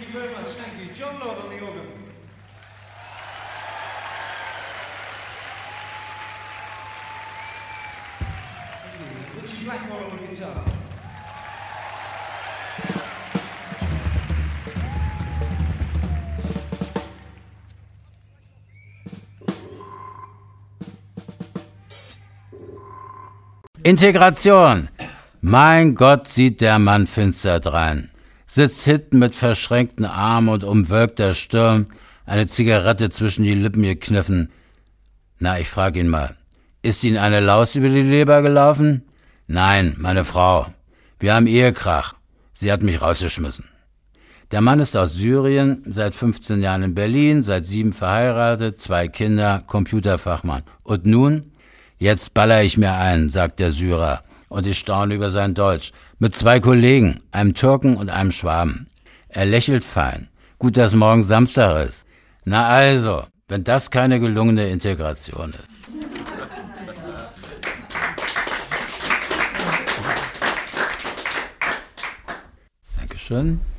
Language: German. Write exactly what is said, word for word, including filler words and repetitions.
you very much. Thank you. John Lord on the organ. Thank you. Richie Blackmore on the guitar. Integration. Mein Gott, sieht der Mann finster drein. Sitzt hinten mit verschränkten Armen und umwölkter Stirn, eine Zigarette zwischen die Lippen gekniffen. Na, ich frag ihn mal, ist Ihnen eine Laus über die Leber gelaufen? Nein, meine Frau. Wir haben Ehekrach. Sie hat mich rausgeschmissen. Der Mann ist aus Syrien, seit fünfzehn Jahren in Berlin, seit sieben verheiratet, zwei Kinder, Computerfachmann. Und nun? Jetzt baller ich mir ein, sagt der Syrer. Und ich staune über sein Deutsch. Mit zwei Kollegen, einem Türken und einem Schwaben. Er lächelt fein. Gut, dass morgen Samstag ist. Na also, wenn das keine gelungene Integration ist. Dankeschön.